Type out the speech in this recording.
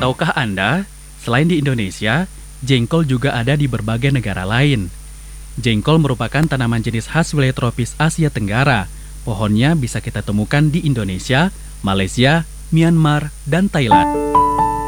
Tahukah Anda, selain di Indonesia, jengkol juga ada di berbagai negara lain. Jengkol merupakan tanaman jenis khas wilayah tropis Asia Tenggara. Pohonnya bisa kita temukan di Indonesia, Malaysia, Myanmar, dan Thailand.